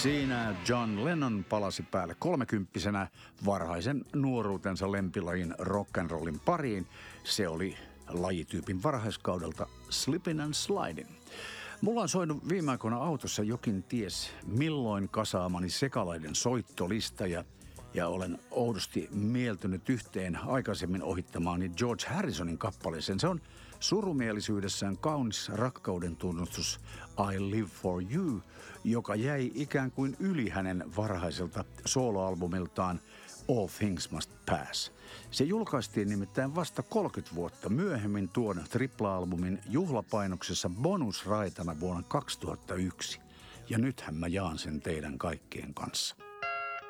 Siinä John Lennon palasi päälle 30-vuotiaana varhaisen nuoruutensa lempilajin rock'n'rollin pariin. Se oli lajityypin varhaiskaudelta Slippin' and Slidin'. Mulla on soinut viime aikoina autossa jokin ties milloin kasaamani sekalaiden soittolista ja olen oudosti mieltynyt yhteen aikaisemmin ohittamaani George Harrisonin kappaleeseen. Se on surumielisyydessään kaunis rakkauden tunnustus I Live For You, joka jäi ikään kuin yli hänen varhaiselta soloalbumiltaan All Things Must Pass. Se julkaistiin nimittäin vasta 30 vuotta myöhemmin tuon tripla-albumin juhlapainoksessa bonusraitana vuonna 2001. Ja nythän mä jaan sen teidän kaikkien kanssa.